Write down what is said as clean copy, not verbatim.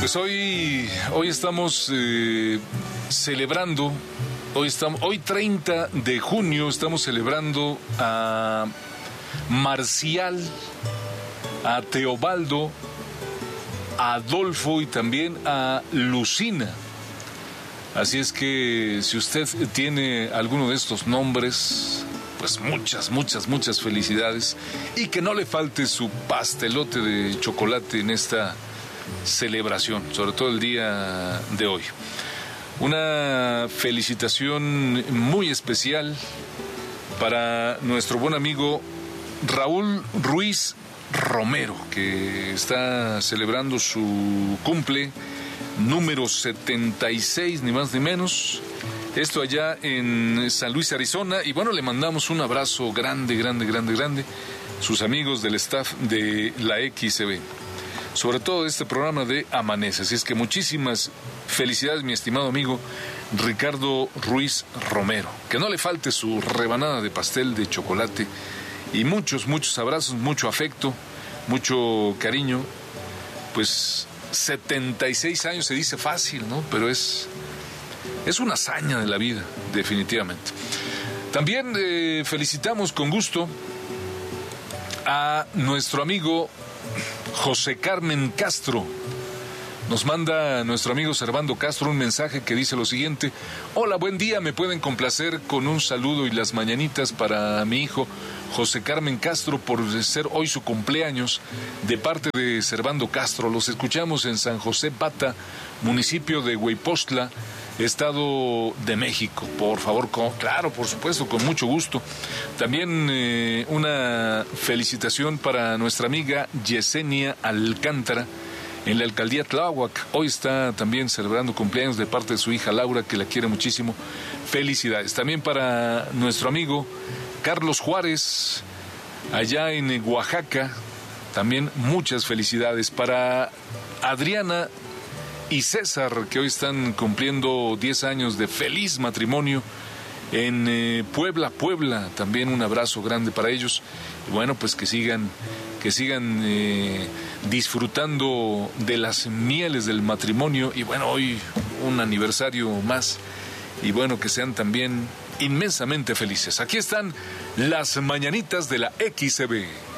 Pues hoy estamos celebrando, hoy 30 de junio estamos celebrando a Marcial, a Teobaldo, a Adolfo y también a Lucina. Así es que si usted tiene alguno de estos nombres, pues muchas felicidades, y que no le falte su pastelote de chocolate en esta celebración, sobre todo el día de hoy. Una felicitación muy especial para nuestro buen amigo Raúl Ruiz Romero, que está celebrando su cumple número 76, ni más ni menos. Esto allá en San Luis, Arizona. Y bueno, le mandamos un abrazo grande. Sus amigos del staff de la XCB, sobre todo de este programa de Amanece. Así es que muchísimas felicidades, mi estimado amigo Ricardo Ruiz Romero. Que no le falte su rebanada de pastel de chocolate y muchos abrazos, mucho afecto, mucho cariño. Pues 76 años se dice fácil, ¿no? Pero es una hazaña de la vida, definitivamente. También felicitamos con gusto a nuestro amigo José Carmen Castro. Nos manda nuestro amigo Servando Castro un mensaje que dice lo siguiente: hola, buen día, me pueden complacer con un saludo y las mañanitas para mi hijo José Carmen Castro por ser hoy su cumpleaños, de parte de Servando Castro. Los escuchamos en San José Pata, municipio de Hueypostla, Estado de México. Por favor, claro, por supuesto, con mucho gusto. También una felicitación para nuestra amiga Yesenia Alcántara, en la alcaldía Tláhuac. Hoy está también celebrando cumpleaños de parte de su hija Laura, que la quiere muchísimo. Felicidades. También para nuestro amigo Carlos Juárez, allá en Oaxaca, también muchas felicidades. Para Adriana y César, que hoy están cumpliendo 10 años de feliz matrimonio en Puebla, también un abrazo grande para ellos. Y bueno, pues que sigan disfrutando de las mieles del matrimonio. Y bueno, hoy un aniversario más, y bueno, que sean también inmensamente felices. Aquí están las mañanitas de la XCB.